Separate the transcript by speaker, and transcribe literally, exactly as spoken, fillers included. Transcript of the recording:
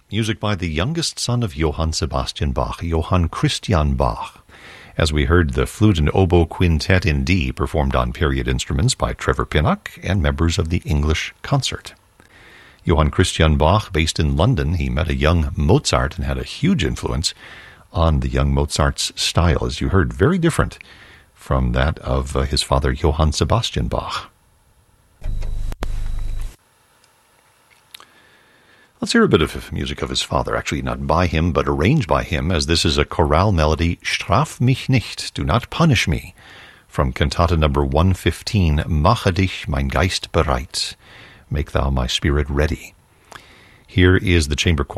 Speaker 1: music by the youngest son of Johann Sebastian Bach, Johann Christian Bach. As we heard, the flute and oboe quintet in D, performed on period instruments by Trevor Pinnock and members of the English Concert. Johann Christian Bach, based in London, he met a young Mozart and had a huge influence on the young Mozart's style, as you heard, very different from that of uh, his father, Johann Sebastian Bach. Let's hear a bit of music of his father, actually not by him, but arranged by him, as this is a chorale melody, Straf mich nicht, Do Not Punish Me, from cantata number one fifteen, Mache dich mein Geist bereit, Make thou my spirit ready. Here is the chamber choir